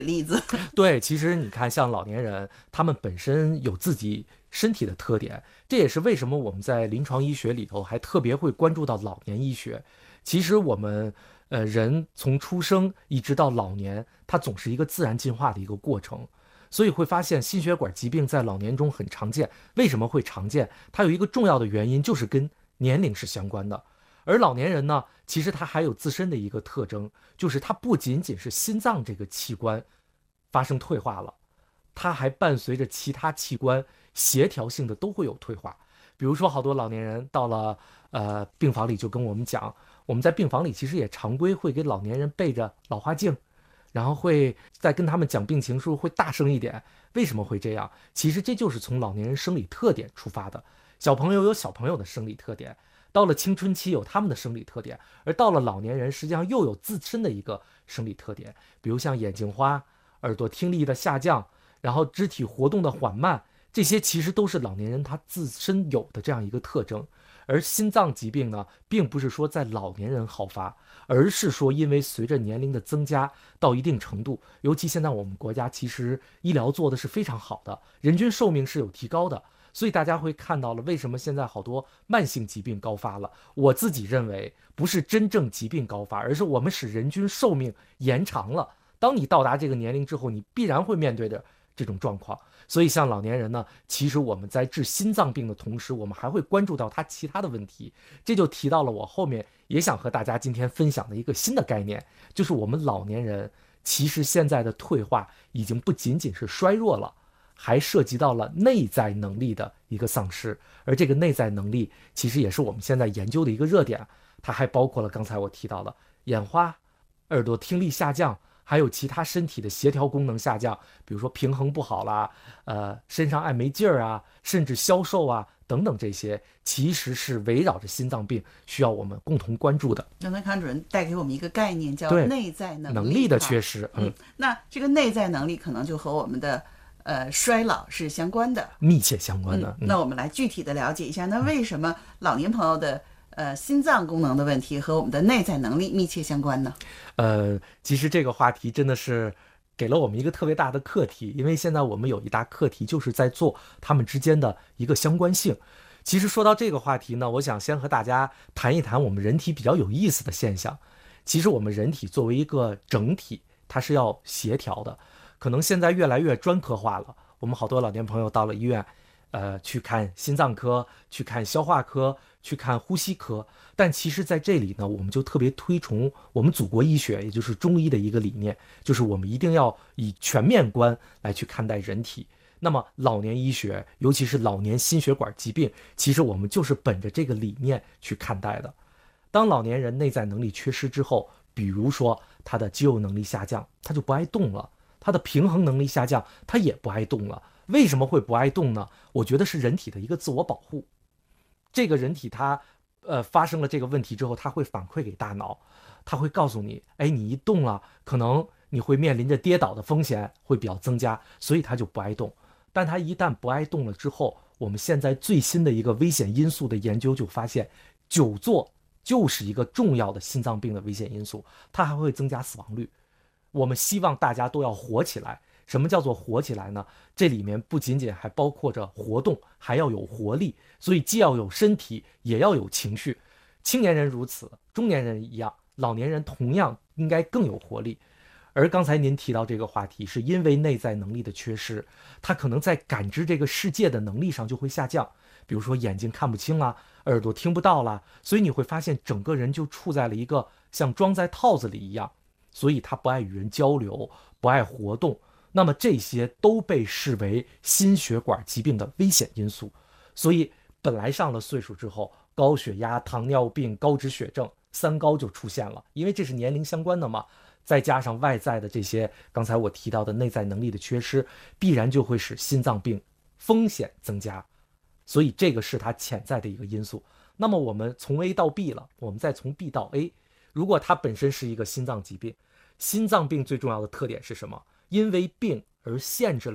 例子。 对，其实你看，像老年人，他们本身有自己身体的特点，这也是为什么我们在临床医学里头还特别会关注到老年医学。其实我们人从出生一直到老年，它总是一个自然进化的一个过程，所以会发现心血管疾病在老年中很常见。为什么会常见？它有一个重要的原因就是跟年龄是相关的。而老年人呢，其实他还有自身的一个特征，就是他不仅仅是心脏这个器官发生退化了，它还伴随着其他器官协调性的都会有退化。比如说，好多老年人到了病房里就跟我们讲，我们在病房里其实也常规会给老年人备着老花镜，然后会在跟他们讲病情时候会大声一点。为什么会这样？其实这就是从老年人生理特点出发的。小朋友有小朋友的生理特点，到了青春期有他们的生理特点，而到了老年人实际上又有自身的一个生理特点，比如像眼睛花、耳朵听力的下降，然后肢体活动的缓慢，这些其实都是老年人他自身有的这样一个特征。而心脏疾病呢，并不是说在老年人好发，而是说因为随着年龄的增加到一定程度，尤其现在我们国家其实医疗做的是非常好的，人均寿命是有提高的，所以大家会看到了为什么现在好多慢性疾病高发了。我自己认为不是真正疾病高发，而是我们使人均寿命延长了。当你到达这个年龄之后，你必然会面对的这种状况。所以像老年人呢，其实我们在治心脏病的同时，我们还会关注到他其他的问题。这就提到了我后面也想和大家今天分享的一个新的概念，就是我们老年人其实现在的退化已经不仅仅是衰弱了，还涉及到了内在能力的一个丧失。而这个内在能力其实也是我们现在研究的一个热点，它还包括了刚才我提到的眼花、耳朵听力下降，还有其他身体的协调功能下降，比如说平衡不好啦，身上爱没劲儿啊，甚至消瘦啊等等，这些其实是围绕着心脏病需要我们共同关注的。 刚才康主任带给我们一个概念，叫对， 内在能力能力的缺失， 那这个内在能力可能就和我们的衰老是相关的， 密切相关的。 那我们来具体的了解一下，那为什么老年朋友的心脏功能的问题和我们的内在能力密切相关呢？ 其实这个话题真的是给了我们一个特别大的课题，因为现在我们有一大课题就是在做他们之间的一个相关性。其实说到这个话题呢，我想先和大家谈一谈我们人体比较有意思的现象。其实我们人体作为一个整体，它是要协调的。可能现在越来越专科化了，我们好多老年朋友到了医院，去看心脏科，去看消化科，去看呼吸科。但其实在这里呢，我们就特别推崇我们祖国医学，也就是中医的一个理念，就是我们一定要以全面观来去看待人体。那么老年医学，尤其是老年心血管疾病，其实我们就是本着这个理念去看待的。当老年人内在能力缺失之后，比如说他的肌肉能力下降，他就不爱动了，他的平衡能力下降，他也不爱动了。为什么会不爱动呢？我觉得是人体的一个自我保护。这个人体它发生了这个问题之后，它会反馈给大脑，它会告诉你，哎，你一动了，可能你会面临着跌倒的风险会比较增加，所以它就不爱动。但它一旦不爱动了之后，我们现在最新的一个危险因素的研究就发现，久坐就是一个重要的心脏病的危险因素，它还会增加死亡率。我们希望大家都要活起来。什么叫做活起来呢？这里面不仅仅还包括着活动，还要有活力，所以既要有身体，也要有情绪。青年人如此，中年人一样，老年人同样应该更有活力。而刚才您提到这个话题，是因为内在能力的缺失，他可能在感知这个世界的能力上就会下降，比如说眼睛看不清啦，耳朵听不到啦，所以你会发现整个人就处在了一个像装在套子里一样，所以他不爱与人交流，不爱活动。那么这些都被视为心血管疾病的危险因素，所以本来上了岁数之后，高血压、糖尿病、高脂血症三高就出现了，因为这是年龄相关的嘛，再加上外在的这些刚才我提到的内在能力的缺失，必然就会使心脏病风险增加，所以这个是它潜在的一个因素。那么我们从 A 到 B 了，我们再从 B 到 A， 如果它本身是一个心脏疾病，心脏病最重要的特点是什么？因为病而限制了